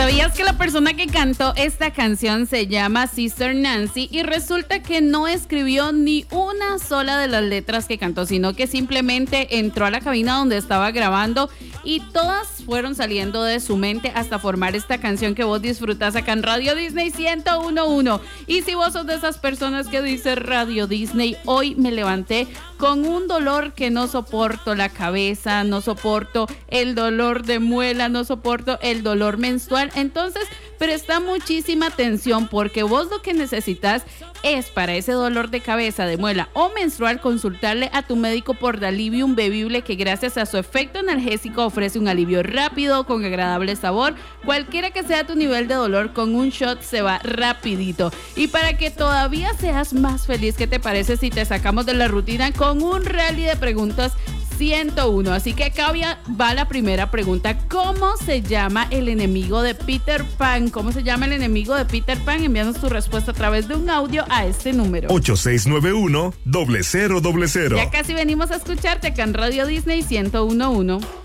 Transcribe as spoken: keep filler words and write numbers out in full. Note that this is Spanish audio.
¿Sabías que la persona que cantó esta canción se llama Sister Nancy y resulta que no escribió ni una sola de las letras que cantó, sino que simplemente entró a la cabina donde estaba grabando y todas fueron saliendo de su mente hasta formar esta canción que vos disfrutás acá en Radio Disney ciento uno punto uno? Y si vos sos de esas personas que dice Radio Disney, hoy me levanté con un dolor que no soporto la cabeza, no soporto el dolor de muela, no soporto el dolor menstrual, entonces presta muchísima atención porque vos lo que necesitas es para ese dolor de cabeza, de muela o menstrual consultarle a tu médico por Dalivium bebible, que gracias a su efecto analgésico ofrece un alivio rápido con agradable sabor. Cualquiera que sea tu nivel de dolor, con un shot se va rapidito. Y para que todavía seas más feliz, ¿qué te parece si te sacamos de la rutina con un rally de preguntas ciento uno? Así que acá va la primera pregunta. ¿Cómo se llama el enemigo de Peter Pan? ¿Cómo se llama el enemigo de Peter Pan? Envíanos tu respuesta a través de un audio a este número. ocho seis nueve uno, cero cero cero cero. Ya casi venimos a escucharte acá en Radio Disney ciento uno punto uno.